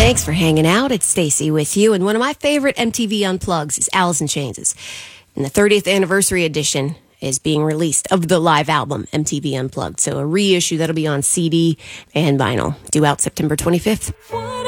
Thanks for hanging out. It's Stacy with you. And one of my favorite MTV Unplugs is Alice in Chains. And the 30th anniversary edition is being released of the live album, MTV Unplugged. So a reissue that'll be on CD and vinyl, due out September 25th.